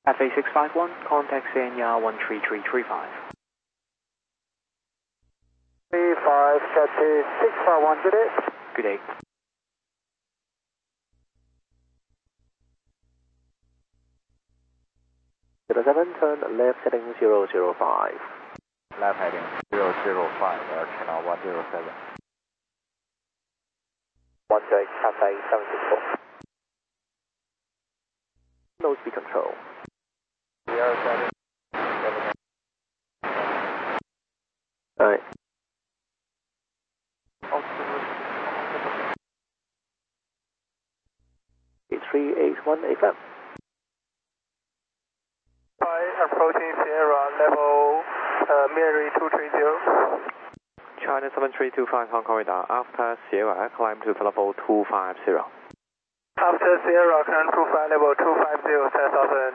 Cathay 651, contact Sanya 13335. 35, Cathay 651, good day. Good day. Turn left heading 005. Left heading 005, channel 107. 1 Cathay 764. No speed control. Alright. 381 FM. Approaching Sierra level Mary 230. China 7325 Hong Kong radar. After Sierra, climb to level 250. After Sierra, climb to level 250, 10,000.